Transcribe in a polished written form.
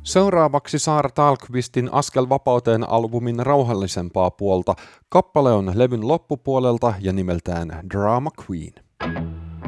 Seuraavaksi Saara Dahlqvistin Askel vapauteen -albumin rauhallisempaa puolta. Kappale on levyn loppupuolelta ja nimeltään Drama Queen.